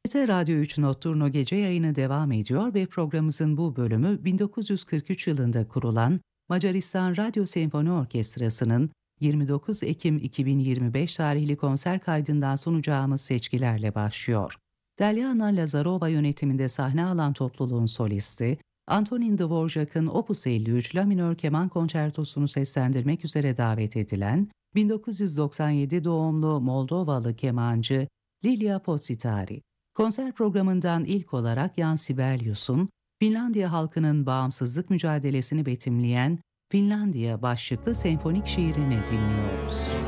TRT Radyo 3 Notturno gece yayını devam ediyor ve programımızın bu bölümü 1943 yılında kurulan Macaristan Radyo Senfoni Orkestrası'nın 29 Ekim 2025 tarihli konser kaydından sunacağımız seçkilerle başlıyor. Delyana Lazarova yönetiminde sahne alan topluluğun solisti, Antonin Dvorak'ın Opus 53 La minör keman konçertosunu seslendirmek üzere davet edilen 1997 doğumlu Moldovalı kemancı Lilia Podsitari. Konser programından ilk olarak Jan Sibelius'un Finlandiya halkının bağımsızlık mücadelesini betimleyen Finlandiya başlıklı senfonik şiirini dinliyoruz.